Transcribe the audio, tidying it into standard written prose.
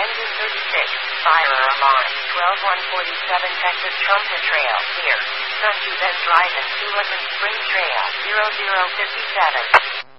Engine 36, fire alarm, 12147 Texas Trumpet Trail, here. Sunju Best Drive and Tulip and Spring Trail, 0057.